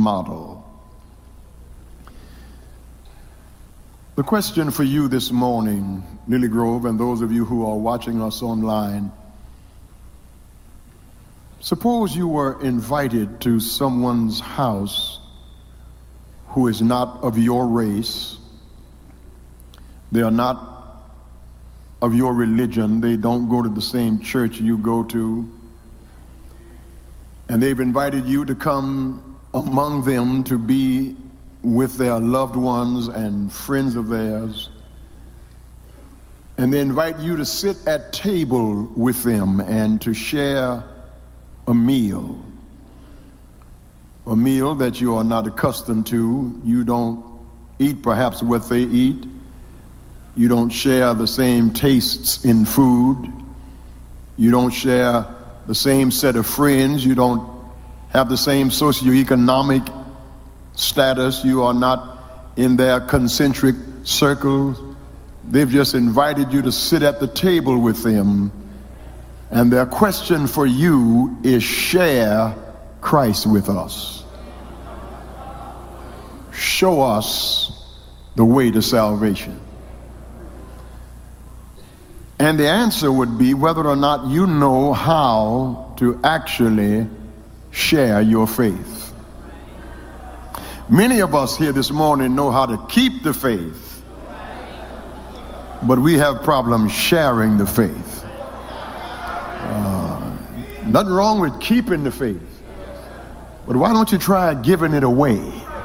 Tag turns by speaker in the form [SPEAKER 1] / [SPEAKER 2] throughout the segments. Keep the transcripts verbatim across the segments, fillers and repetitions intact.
[SPEAKER 1] model. The question for you this morning, Lily Grove, and those of you who are watching us online, suppose you were invited to someone's house who is not of your race. They are not of your religion. They don't go to the same church you go to. And they've invited you to come among them to be with their loved ones and friends of theirs. And they invite you to sit at table with them and to share a meal. A meal that you are not accustomed to. You don't eat perhaps what they eat. You don't share the same tastes in food. You don't share the same set of friends. You don't have the same socioeconomic status. You are not in their concentric circles. They've just invited you to sit at the table with them. And their question for you is, share Christ with us. Show us the way to salvation. And the answer would be whether or not you know how to actually share your faith. Many of us here this morning know how to keep the faith, but we have problems sharing the faith. Uh, nothing wrong with keeping the faith, but why don't you try giving it away?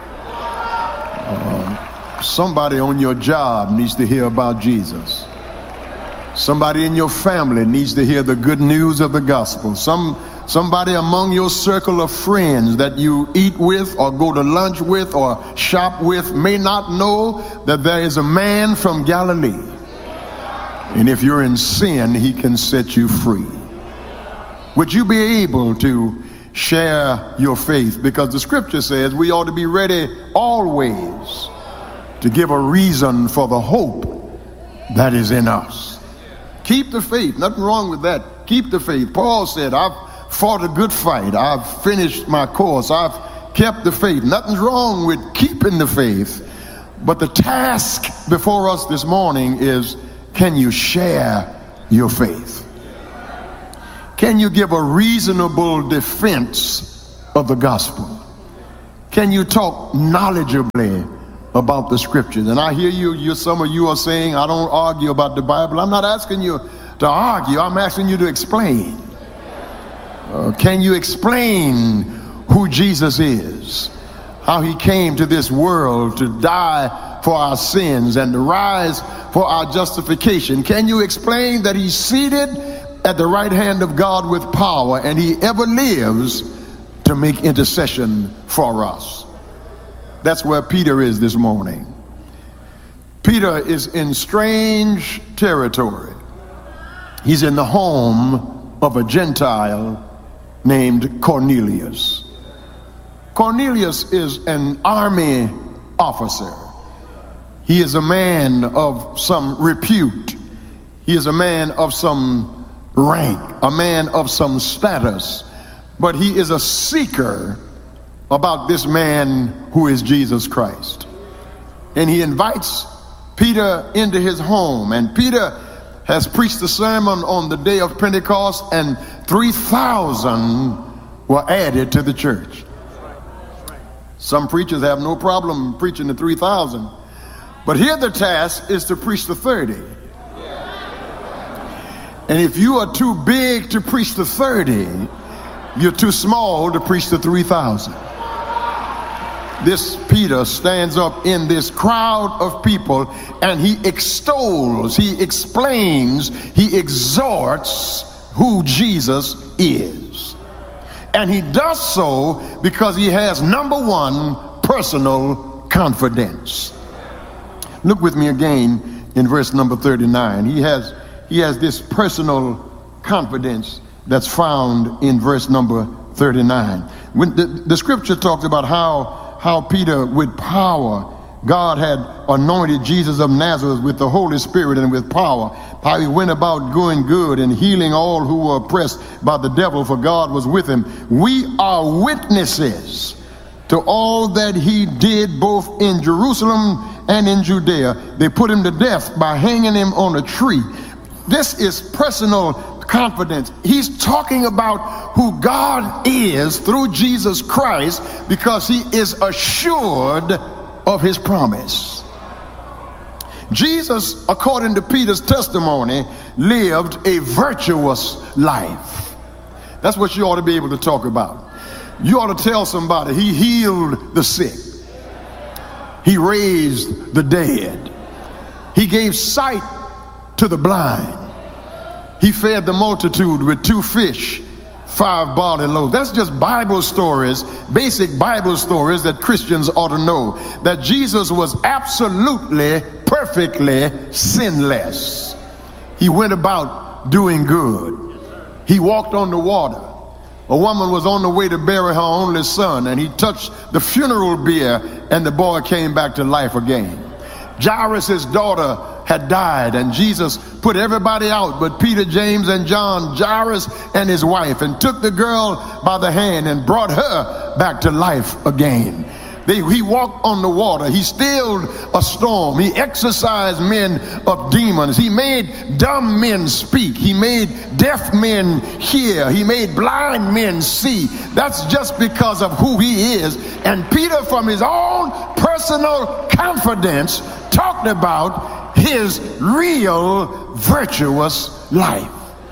[SPEAKER 1] Uh, somebody on your job needs to hear about Jesus. Somebody in your family needs to hear the good news of the gospel. Some somebody among your circle of friends that you eat with or go to lunch with or shop with may not know that there is a man from Galilee. And if you're in sin, he can set you free. Would you be able to share your faith? Because the scripture says we ought to be ready always to give a reason for the hope that is in us. Keep the faith. Nothing wrong with that. Keep the faith. Paul said, I've fought a good fight. I've finished my course. I've kept the faith. Nothing's wrong with keeping the faith. But the task before us this morning is, can you share your faith? Can you give a reasonable defense of the gospel? Can you talk knowledgeably about the scriptures? And I hear you, you, some of you are saying, I don't argue about the Bible. I'm not asking you to argue. I'm asking you to explain. Uh, can you explain who Jesus is? How he came to this world to die for our sins and to rise for our justification? Can you explain that he's seated at the right hand of God with power and he ever lives to make intercession for us? That's where Peter is this morning. Peter is in strange territory. He's in the home of a Gentile named Cornelius. Cornelius is an army officer. He is a man of some repute. He is a man of some rank, a man of some status. But he is a seeker about this man who is Jesus Christ. And he invites Peter into his home. And Peter has preached the sermon on the day of Pentecost, and three thousand were added to the church. Some preachers have no problem preaching to three thousand. But here the task is to preach to thirty. And if you are too big to preach to thirty, you're too small to preach to three thousand. This Peter stands up in this crowd of people and he extols, he explains, he exhorts who Jesus is. And he does so because he has, number one, personal confidence. Look with me again in verse number thirty-nine. He has, he has this personal confidence that's found in verse number thirty-nine. When the, the scripture talks about how how Peter, with power, God had anointed Jesus of Nazareth with the Holy Spirit and with power. How he went about doing good and healing all who were oppressed by the devil, for God was with him. We are witnesses to all that he did both in Jerusalem and in Judea. They put him to death by hanging him on a tree. This is personal confidence. He's talking about who God is through Jesus Christ because he is assured of his promise. Jesus, according to Peter's testimony, lived a virtuous life. That's what you ought to be able to talk about. You ought to tell somebody he healed the sick. He raised the dead. He gave sight to the blind. He fed the multitude with two fish, five barley loaves. That's just Bible stories, basic Bible stories that Christians ought to know. That Jesus was absolutely, perfectly sinless. He went about doing good. He walked on the water. A woman was on the way to bury her only son, and he touched the funeral bier, and the boy came back to life again. Jairus' daughter had died, and Jesus put everybody out but Peter, James, and John, Jairus and his wife, and took the girl by the hand and brought her back to life again. They, he walked on the water. He stilled a storm. He exorcised men of demons. He made dumb men speak. He made deaf men hear. He made blind men see. That's just because of who he is. And Peter, from his own personal confidence, talked about his real virtuous life.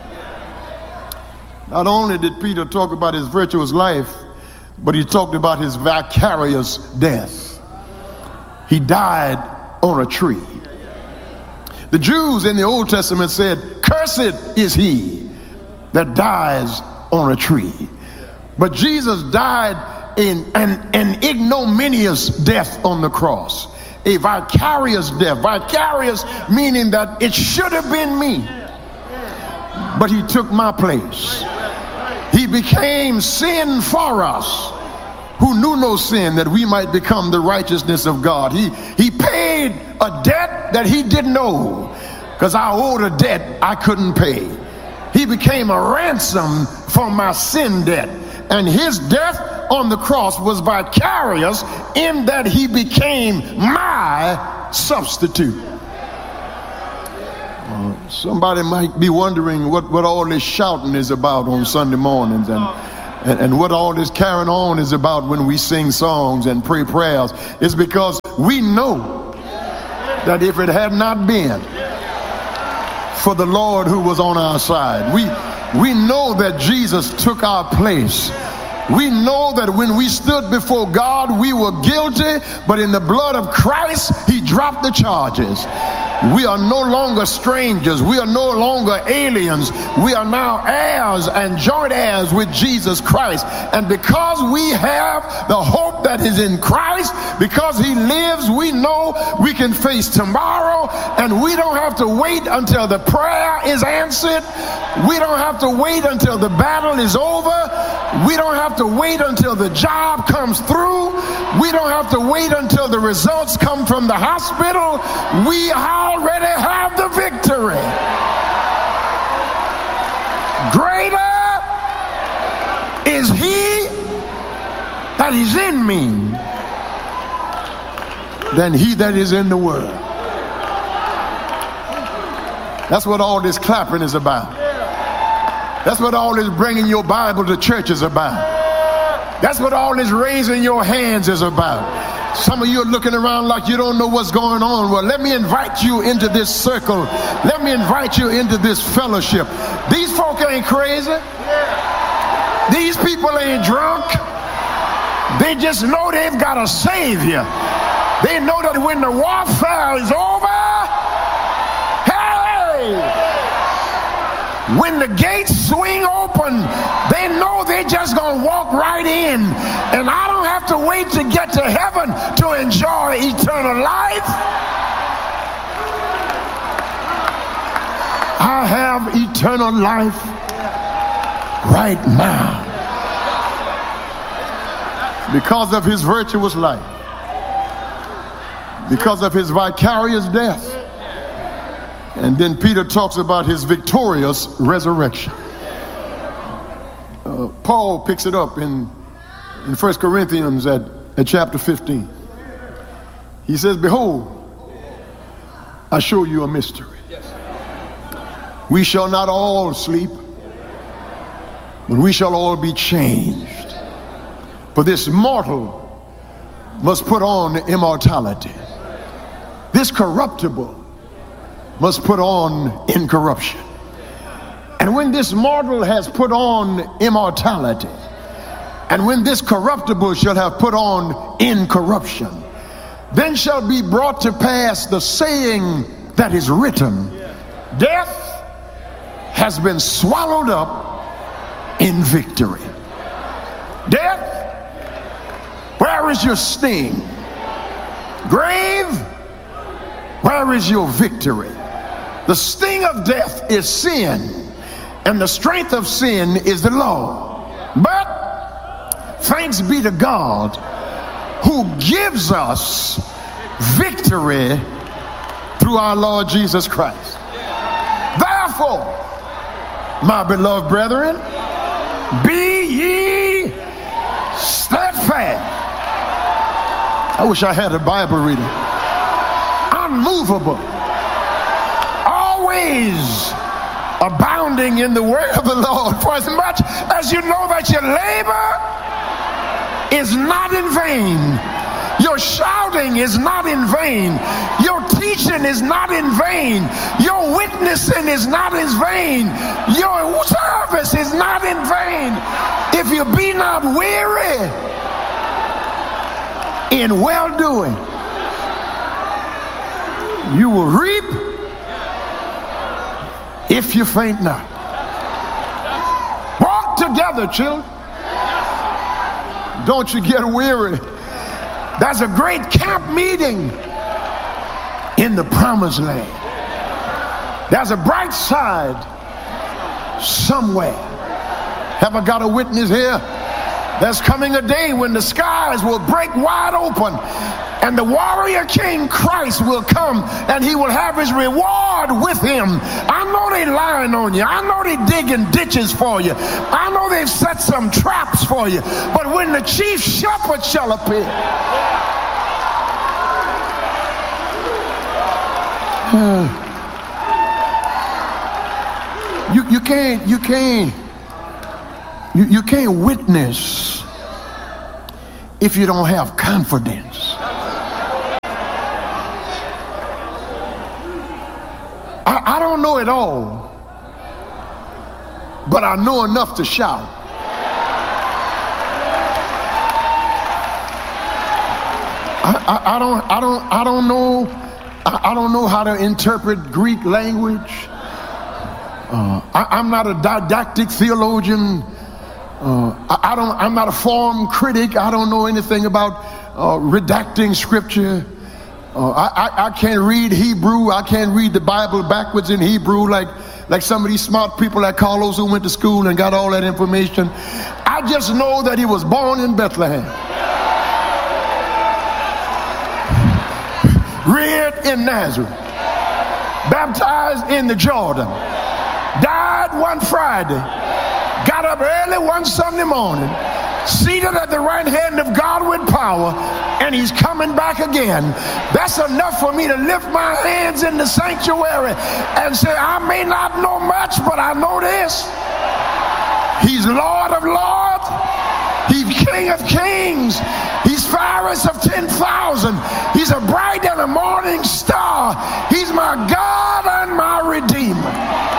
[SPEAKER 1] Not only did Peter talk about his virtuous life, but he talked about his vicarious death. He died on a tree. The Jews in the Old Testament said, "Cursed is he that dies on a tree." But Jesus died in an, an ignominious death on the cross. A vicarious death. Vicarious meaning that it should have been me, but he took my place. He became sin for us who knew no sin, that we might become the righteousness of God. He, he paid a debt that he didn't owe, because I owed a debt I couldn't pay. He became a ransom for my sin debt. And his death on the cross was vicarious in that he became my substitute. Uh, somebody might be wondering what, what all this shouting is about on Sunday mornings, and, and, and what all this carrying on is about when we sing songs and pray prayers. It's because we know that if it had not been for the Lord who was on our side, we we know that Jesus took our place. We know that when we stood before God, we were guilty, but in the blood of Christ, he dropped the charges. We are no longer strangers. We are no longer aliens. We are now heirs and joint heirs with Jesus Christ. And because we have the hope that is in Christ, because he lives, we know we can face tomorrow, and we don't have to wait until the prayer is answered. We don't have to wait until the battle is over. We don't have to wait until the job comes through. We don't have to wait until the results come from the hospital. We already have the victory. Greater is he that is in me than he that is in the world. That's what all this clapping is about. That's what all this bringing your Bible to church is about. That's what all this raising your hands is about. Some of you are looking around like you don't know what's going on. Well, let me invite you into this circle. Let me invite you into this fellowship. These folk ain't crazy. These people ain't drunk. They just know they've got a Savior. They know that when the warfare is over, hey, when the gates swing open, they know they're just gonna walk right in. And I don't have to wait to get to heaven to enjoy eternal life. I have eternal life right now because of his virtuous life, because of his vicarious death. And then Peter talks about his victorious resurrection. Uh, Paul picks it up in, in First Corinthians at at chapter fifteen. He says, behold, I show you a mystery. We shall not all sleep, but we shall all be changed. For this mortal must put on immortality. This corruptible must put on incorruption. And when this mortal has put on immortality, and when this corruptible shall have put on incorruption, then shall be brought to pass the saying that is written, death has been swallowed up in victory. Death, where is your sting? Grave, where is your victory? The sting of death is sin, and the strength of sin is the law. But thanks be to God who gives us victory through our Lord Jesus Christ. Therefore, my beloved brethren, be ye steadfast. I wish I had a Bible reader. Unmovable, always abounding in the word of the Lord, for as much as you know that your labor is not in vain. Your shouting is not in vain. Your teaching is not in vain. Your witnessing is not in vain. Your service is not in vain. If you be not weary in well-doing, you will reap if you faint not. Walk together, children. Don't you get weary. There's a great camp meeting in the promised land. There's a bright side somewhere. Have I got a witness here? There's coming a day when the skies will break wide open and the warrior king Christ will come and he will have his reward with him. I know they lying on you. I know they digging ditches for you. I know they've set some traps for you. But when the chief shepherd shall appear, uh, you, you can't, you can't, you, you can't witness if you don't have confidence. I, I don't know it all, but I know enough to shout. I, I, I don't I don't I don't know I, I don't know how to interpret Greek language. Uh, I, I'm not a didactic theologian. Uh, I, I don't I'm not a form critic. I don't know anything about uh, redacting scripture. Uh, I, I, I can't read Hebrew. I can't read the Bible backwards in Hebrew like, like some of these smart people like Carlos who went to school and got all that information. I just know that he was born in Bethlehem, reared in Nazareth, baptized in the Jordan, died one Friday, got up early one Sunday morning, seated at the right hand of God with power, and he's coming back again. That's enough for me to lift my hands in the sanctuary and say, I may not know much, but I know this. He's Lord of Lords. He's King of Kings. He's fairest of ten thousand. He's a bright and a morning star. He's my God and my Redeemer.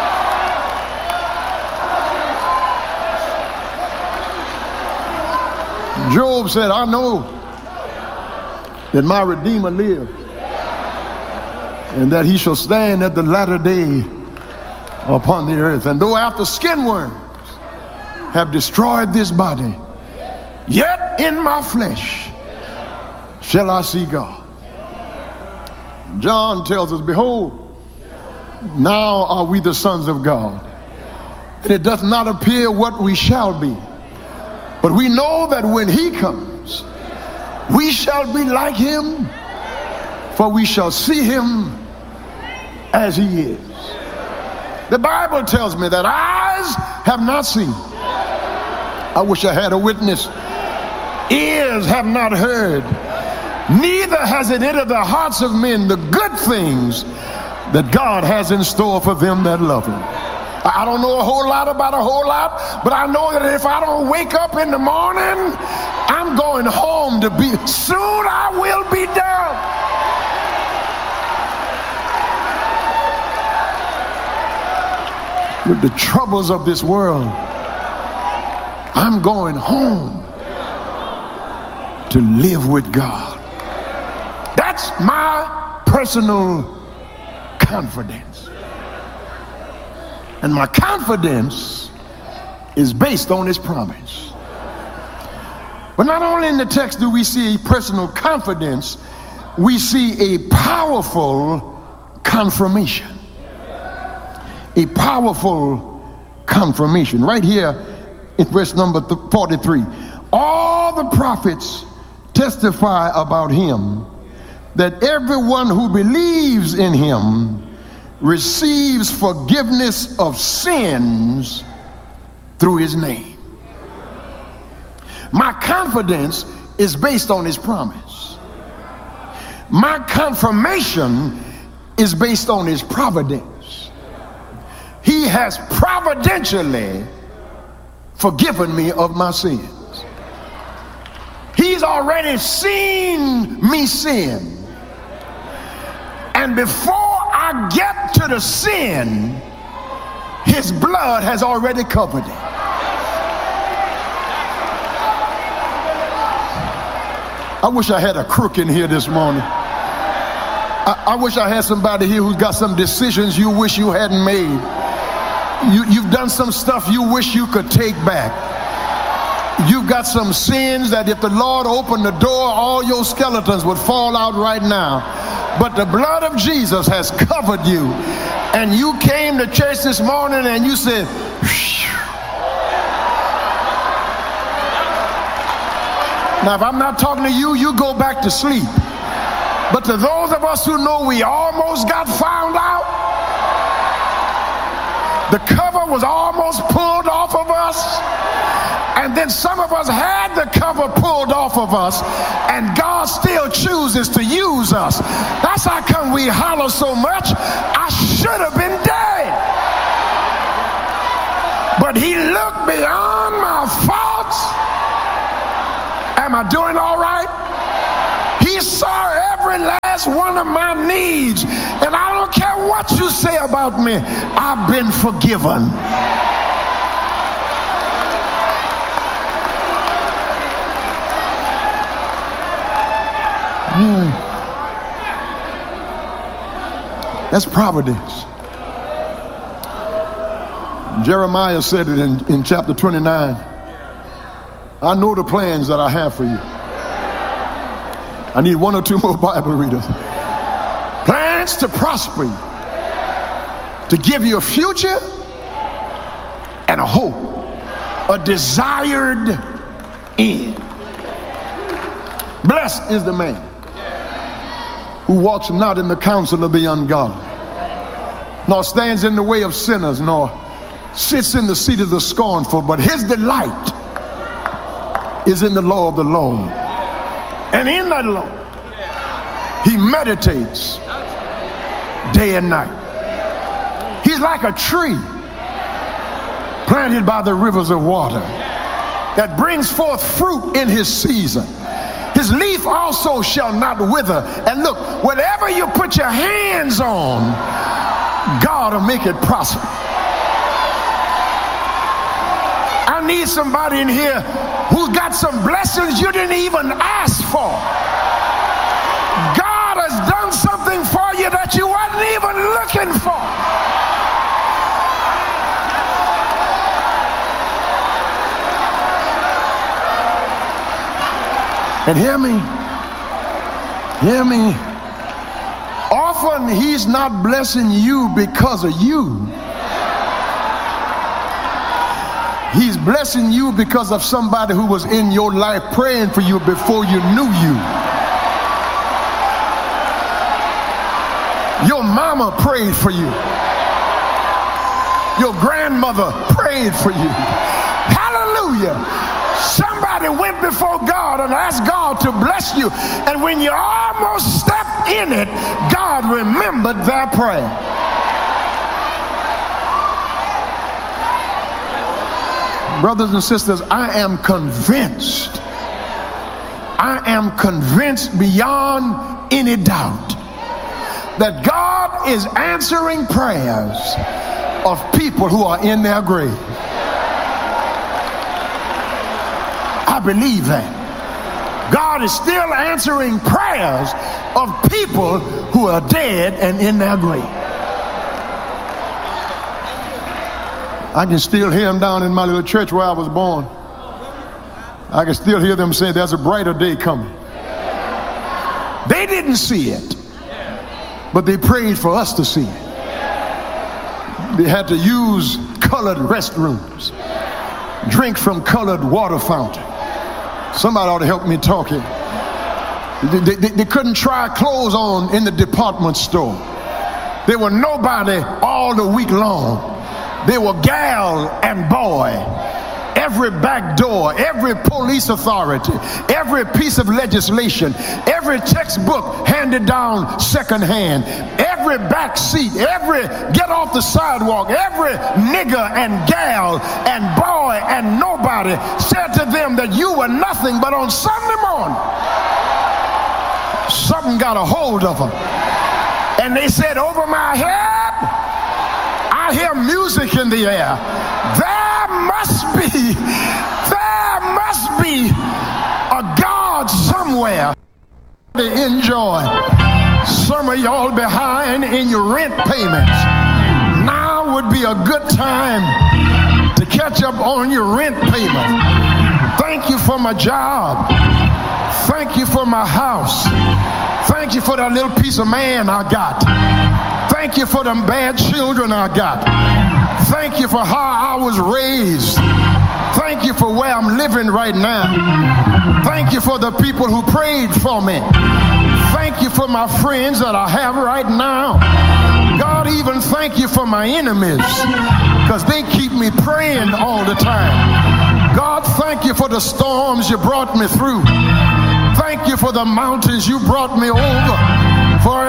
[SPEAKER 1] Job said, I know that my Redeemer lives, and that he shall stand at the latter day upon the earth. And though after skin worms have destroyed this body, yet in my flesh shall I see God. John tells us, behold, now are we the sons of God, and it doth not appear what we shall be. But we know that when he comes, we shall be like him, for we shall see him as he is. The Bible tells me that eyes have not seen. I wish I had a witness. ears have not heard, neither has it entered the hearts of men the good things that God has in store for them that love him. I don't know a whole lot about a whole lot, but I know that if I don't wake up in the morning, I'm going home to be, soon I will be done. With the troubles of this world, I'm going home to live with God. That's my personal confidence. And my confidence is based on his promise. But not only in the text do we see personal confidence, we see a powerful confirmation. A powerful confirmation. Right here in verse number forty-three. All the prophets testify about him, that everyone who believes in him receives forgiveness of sins through his name. My confidence is based on his promise. My confirmation is based on his providence. He has providentially forgiven me of my sins. He's already seen me sin. And before I get to the sin, his blood has already covered it. I wish I had a crook in here this morning. I, I wish I had somebody here who's got some decisions you wish you hadn't made. You, you've done some stuff you wish you could take back. You've got some sins that if the Lord opened the door, all your skeletons would fall out right now. But the blood of Jesus has covered you. And you came to church this morning and you said, phew. Now, if I'm not talking to you, you go back to sleep. But to those of us who know we almost got found out, the cover was almost pulled off of us, and then some of us had the cover pulled off of us, and God still chooses to use us. That's how come we holler so much, I should have been dead. But he looked beyond my faults. Am I doing all right? He saw every last one of my needs. And I don't care what you say about me, I've been forgiven. Mm. That's providence. Jeremiah said it in, in chapter twenty-nine. I know the plans that I have for you. I need one or two more Bible readers. Plans to prosper you, to give you a future and a hope, a desired end. Blessed is the man who walks not in the counsel of the ungodly, nor stands in the way of sinners, nor sits in the seat of the scornful, but his delight is in the law of the Lord. And in that law, he meditates day and night. He's like a tree planted by the rivers of water that brings forth fruit in his season. His leaf also shall not wither. And look, whatever you put your hands on, God will make it prosper. I need somebody in here who's got some blessings you didn't even ask for. God has done something for you that you wasn't even looking for. And hear me, hear me. Often he's not blessing you because of you. He's blessing you because of somebody who was in your life praying for you before you knew you. Your mama prayed for you. Your grandmother prayed for you. Hallelujah. Somebody Somebody went before God and asked God to bless you, and when you almost stepped in it, God remembered their prayer. Brothers and sisters, I am convinced, I am convinced beyond any doubt that God is answering prayers of people who are in their grave. I believe that. God is still answering prayers of people who are dead and in their grave. I can still hear them down in my little church where I was born. I can still hear them say there's a brighter day coming. They didn't see it, but they prayed for us to see it. They had to use colored restrooms, drink from colored water fountain. Somebody ought to help me talk here. They, they, they couldn't try clothes on in the department store. There were nobody all the week long. They were gal and boy. Every back door, every police authority, every piece of legislation, every textbook handed down secondhand, every back seat, every get off the sidewalk, every nigger and gal and boy and nobody said to them that you were nothing, but on Sunday morning, something got a hold of them. And they said, over my head, I hear music in the air. There must be, there must be a God somewhere to enjoy. Some of y'all behind in your rent payments. Now would be a good time to catch up on your rent payment. Thank you for my job. Thank you for my house. Thank you for that little piece of man I got. Thank you for them bad children I got. Thank you for how I was raised. Thank you for where I'm living right now. Thank you for the people who prayed for me. Thank you for my friends that I have right now. God, even thank you for my enemies, because they keep me praying all the time. God, thank you for the storms you brought me through. Thank you for the mountains you brought me over. For